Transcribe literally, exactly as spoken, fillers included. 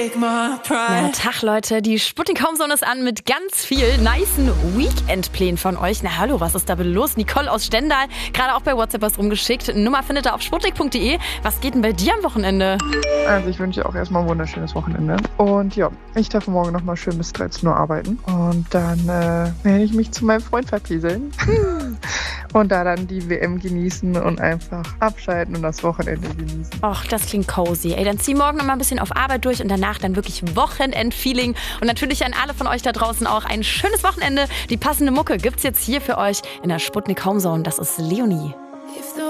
Ja, Tag Leute, die Sputnik Homezone ist an mit ganz viel nicen Weekend-Plänen von euch. Na hallo, was ist da bitte los? Nicole aus Stendal, gerade auch bei WhatsApp was rumgeschickt. Nummer findet ihr auf sputnik punkt de. Was geht denn bei dir am Wochenende? Also ich wünsche dir auch erstmal ein wunderschönes Wochenende. Und ja, ich darf morgen noch mal schön bis dreizehn Uhr arbeiten. Und dann äh, werde ich mich zu meinem Freund verpieseln. Und da dann die W M genießen und einfach abschalten und das Wochenende genießen. Och, das klingt cozy. Ey, dann zieh morgen noch mal ein bisschen auf Arbeit durch und danach dann wirklich Wochenend-Feeling. Und natürlich an alle von euch da draußen auch ein schönes Wochenende. Die passende Mucke gibt's jetzt hier für euch in der Sputnik Homezone. Das ist Leonie.